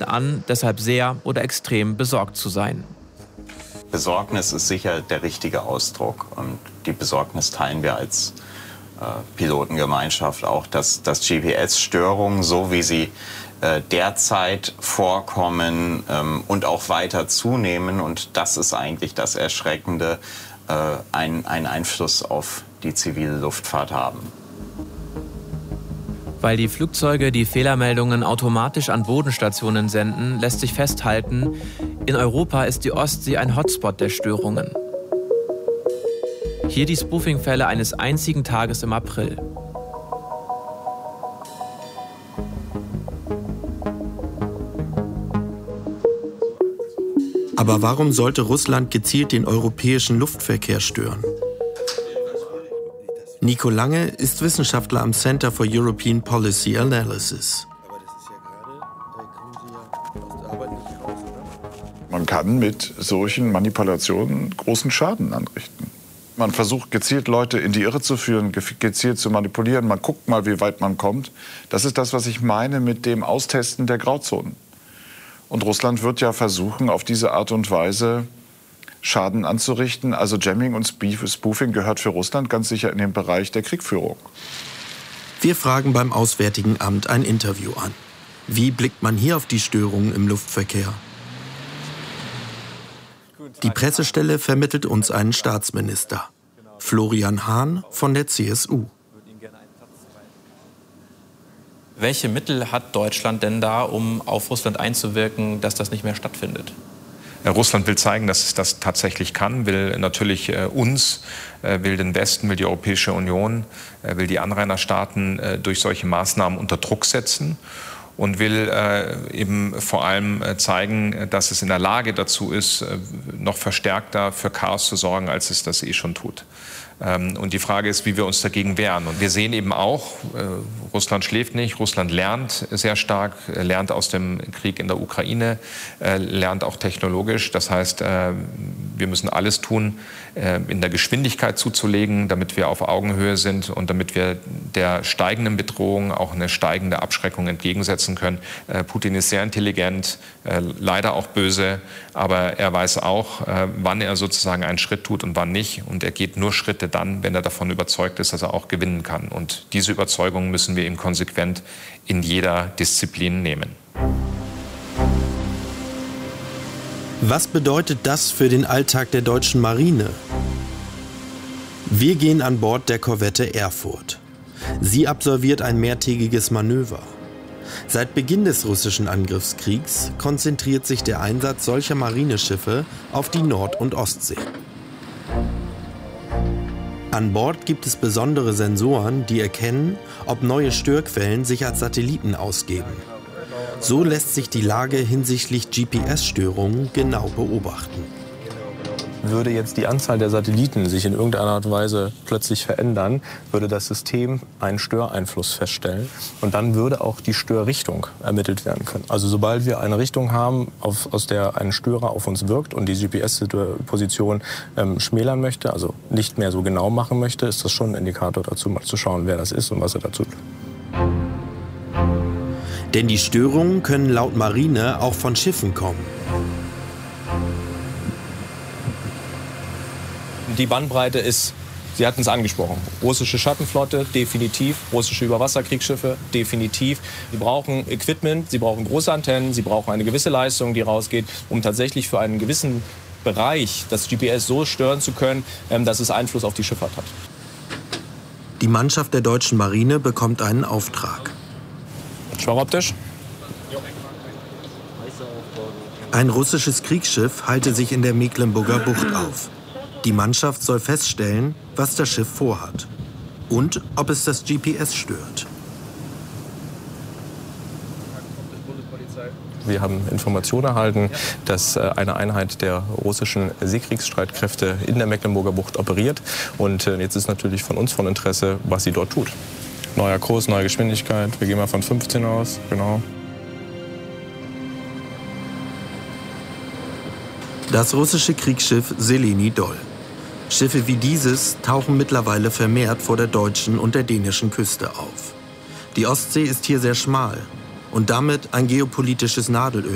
an, deshalb sehr oder extrem besorgt zu sein. Besorgnis ist sicher der richtige Ausdruck. Und die Besorgnis teilen wir als Pilotengemeinschaft auch, dass GPS-Störungen, so wie sie derzeit vorkommen und auch weiter zunehmen, und das ist eigentlich das Erschreckende, einen Einfluss auf die zivile Luftfahrt haben. Weil die Flugzeuge die Fehlermeldungen automatisch an Bodenstationen senden, lässt sich festhalten, in Europa ist die Ostsee ein Hotspot der Störungen. Hier die Spoofing-Fälle eines einzigen Tages im April. Aber warum sollte Russland gezielt den europäischen Luftverkehr stören? Nico Lange ist Wissenschaftler am Center for European Policy Analysis. Man kann mit solchen Manipulationen großen Schaden anrichten. Man versucht gezielt Leute in die Irre zu führen, gezielt zu manipulieren. Man guckt mal, wie weit man kommt. Das ist das, was ich meine mit dem Austesten der Grauzonen. Und Russland wird ja versuchen, auf diese Art und Weise Schaden anzurichten. Also Jamming und Spoofing gehört für Russland ganz sicher in den Bereich der Kriegführung. Wir fragen beim Auswärtigen Amt ein Interview an. Wie blickt man hier auf die Störungen im Luftverkehr? Die Pressestelle vermittelt uns einen Staatsminister, Florian Hahn von der CSU. Welche Mittel hat Deutschland denn da, um auf Russland einzuwirken, dass das nicht mehr stattfindet? Russland will zeigen, dass es das tatsächlich kann, will natürlich uns, will den Westen, will die Europäische Union, will die Anrainerstaaten durch solche Maßnahmen unter Druck setzen und will eben vor allem zeigen, dass es in der Lage dazu ist, noch verstärkter für Chaos zu sorgen, als es das schon tut. Und die Frage ist, wie wir uns dagegen wehren. Und wir sehen eben auch, Russland schläft nicht, Russland lernt sehr stark, lernt aus dem Krieg in der Ukraine, lernt auch technologisch. Das heißt, wir müssen alles tun, in der Geschwindigkeit zuzulegen, damit wir auf Augenhöhe sind und damit wir der steigenden Bedrohung auch eine steigende Abschreckung entgegensetzen können. Putin ist sehr intelligent, leider auch böse, aber er weiß auch, wann er sozusagen einen Schritt tut und wann nicht. Und er geht nur Schritte dann, wenn er davon überzeugt ist, dass er auch gewinnen kann. Und diese Überzeugung müssen wir ihm konsequent in jeder Disziplin nehmen. Was bedeutet das für den Alltag der deutschen Marine? Wir gehen an Bord der Korvette Erfurt. Sie absolviert ein mehrtägiges Manöver. Seit Beginn des russischen Angriffskriegs konzentriert sich der Einsatz solcher Marineschiffe auf die Nord- und Ostsee. An Bord gibt es besondere Sensoren, die erkennen, ob neue Störquellen sich als Satelliten ausgeben. So lässt sich die Lage hinsichtlich GPS-Störungen genau beobachten. Würde jetzt die Anzahl der Satelliten sich in irgendeiner Art und Weise plötzlich verändern, würde das System einen Störeinfluss feststellen und dann würde auch die Störrichtung ermittelt werden können. Also sobald wir eine Richtung haben, aus der ein Störer auf uns wirkt und die GPS-Position schmälern möchte, also nicht mehr so genau machen möchte, ist das schon ein Indikator dazu, mal zu schauen, wer das ist und was er dazu tut. Denn die Störungen können laut Marine auch von Schiffen kommen. Die Bandbreite ist, Sie hatten es angesprochen, russische Schattenflotte, definitiv, russische Überwasserkriegsschiffe, definitiv. Sie brauchen Equipment, sie brauchen große Antennen, sie brauchen eine gewisse Leistung, die rausgeht, um tatsächlich für einen gewissen Bereich das GPS so stören zu können, dass es Einfluss auf die Schifffahrt hat. Die Mannschaft der deutschen Marine bekommt einen Auftrag. Schwachoptisch. Ein russisches Kriegsschiff halte sich in der Mecklenburger Bucht auf. Die Mannschaft soll feststellen, was das Schiff vorhat und ob es das GPS stört. Wir haben Informationen erhalten, dass eine Einheit der russischen Seekriegsstreitkräfte in der Mecklenburger Bucht operiert. Und jetzt ist natürlich von uns von Interesse, was sie dort tut. Neuer Kurs, neue Geschwindigkeit. Wir gehen mal von 15 aus, genau. Das russische Kriegsschiff Zeleny Dol. Schiffe wie dieses tauchen mittlerweile vermehrt vor der deutschen und der dänischen Küste auf. Die Ostsee ist hier sehr schmal und damit ein geopolitisches Nadelöhr